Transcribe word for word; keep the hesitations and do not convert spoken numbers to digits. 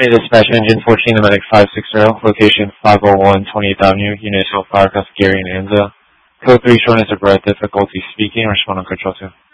Hey, dispatch engine fourteen, the medic five six zero, location five oh one twenty-eighth Avenue, Unit Firehouse, Gary and Anza. Code three showing as a breath, difficulty speaking, respond on control two.